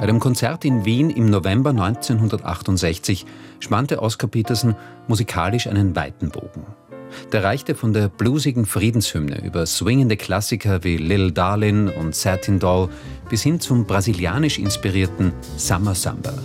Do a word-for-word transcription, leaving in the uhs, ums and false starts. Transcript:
Bei dem Konzert in Wien im November neunzehnhundertachtundsechzig spannte Oscar Peterson musikalisch einen weiten Bogen. Der reichte von der bluesigen Friedenshymne über swingende Klassiker wie Little Darlin' und Satin Doll bis hin zum brasilianisch inspirierten Summer Samba.